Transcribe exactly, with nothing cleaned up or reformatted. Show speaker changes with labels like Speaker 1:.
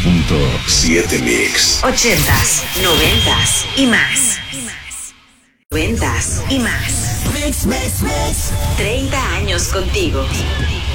Speaker 1: punto siete Mix.
Speaker 2: Ochentas, noventas y más. Noventas y más. Mix, mix, mix. treinta años contigo.